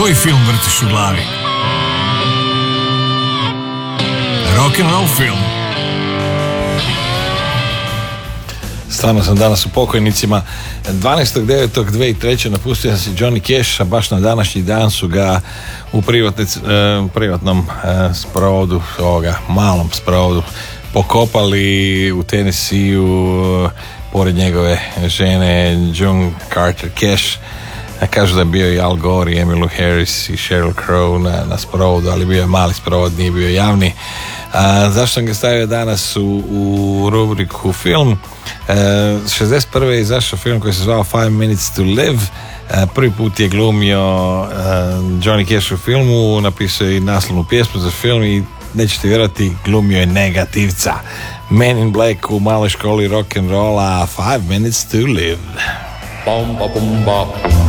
Koji film vrtiš u glavi? Rock'n'roll film. Stvarno sam danas u pokojnicima. 12.9.2003. napustio sam si Johnny Cash, a baš na današnji dan su ga u privatnom sprovodu, malom sprovodu, pokopali u Tennesseeu pored njegove žene June Carter Cash. Kažu da je bio i Al Gore, i Emmylou Harris i Sheryl Crow na sprovodu, ali bio je mali sprovod, nije bio javni. Zašto sam ga stavio danas u rubriku film? 61. je izašao film koji se zvao 5 Minutes to Live. Prvi put je glumio Johnny Cash u filmu, napisao je i naslovnu pjesmu za film i nećete vjerovati, glumio je negativca. Man in Black u maloj školi rock'n'rolla, 5 Minutes to Live. Bum, ba, bum, ba.